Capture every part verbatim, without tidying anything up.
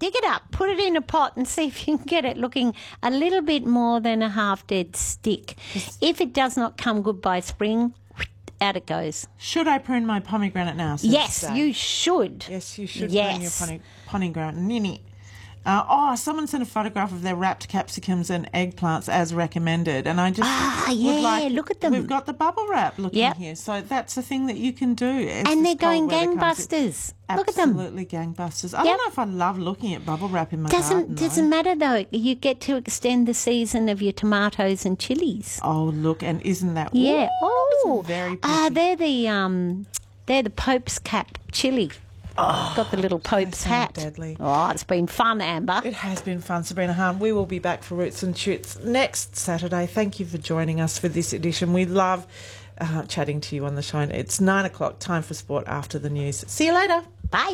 dig it up, put it in a pot and see if you can get it looking a little bit more than a half-dead stick. If it does not come good by spring, out it goes. Should I prune my pomegranate now? Yes, today? you should. Yes, you should yes. prune your pone- pomegranate. Nini. Uh, oh, someone sent a photograph of their wrapped capsicums and eggplants as recommended, and I just ah would yeah, like, look at them. We've got the bubble wrap looking yep. here, so that's a thing that you can do. It's and they're this going cold weather comes in. gangbusters. Look at them. Absolutely gangbusters. I Yep. don't know if I love looking at bubble wrap in my doesn't garden. doesn't though. matter though. You get to extend the season of your tomatoes and chilies. Oh, look, and isn't that Yeah. Ooh, Oh, it's very ah, pretty. they're the um, they're the Pope's cap chili. Oh, got the little Pope's sound hat. deadly. Oh, it's been fun, Amber. It has been fun, Sabrina Hahn. We will be back for Roots and Shoots next Saturday. Thank you for joining us for this edition. We love uh, chatting to you on the show. It's nine o'clock, time for sport after the news. See you later. Bye.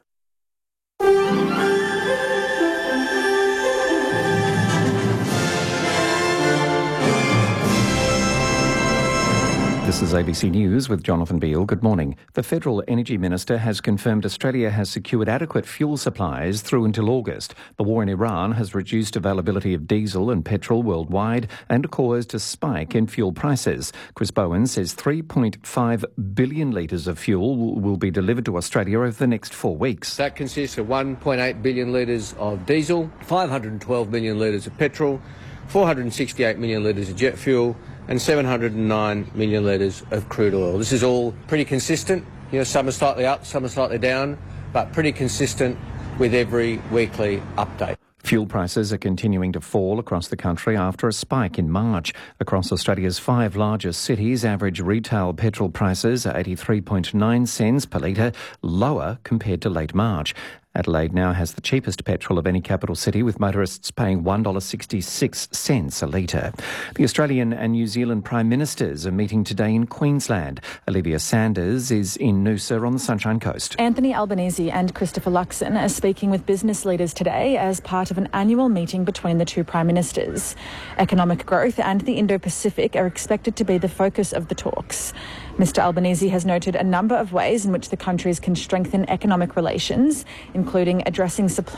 This is A B C News with Jonathan Beale. Good morning. The Federal Energy Minister has confirmed Australia has secured adequate fuel supplies through until August. The war in Iran has reduced availability of diesel and petrol worldwide and caused a spike in fuel prices. Chris Bowen says three point five billion litres of fuel will be delivered to Australia over the next four weeks. That consists of one point eight billion litres of diesel, five hundred twelve million litres of petrol, four hundred sixty-eight million litres of jet fuel, and seven hundred nine million litres of crude oil. This is all pretty consistent. You know, some are slightly up, some are slightly down, but pretty consistent with every weekly update. Fuel prices are continuing to fall across the country after a spike in March. Across Australia's five largest cities, average retail petrol prices are eighty-three point nine cents per litre, lower compared to late March. Adelaide now has the cheapest petrol of any capital city, with motorists paying one dollar sixty-six a litre. The Australian and New Zealand Prime Ministers are meeting today in Queensland. Olivia Sanders is in Noosa on the Sunshine Coast. Anthony Albanese and Christopher Luxon are speaking with business leaders today as part of an annual meeting between the two Prime Ministers. Economic growth and the Indo-Pacific are expected to be the focus of the talks. Mister Albanese has noted a number of ways in which the countries can strengthen economic relations, including addressing supply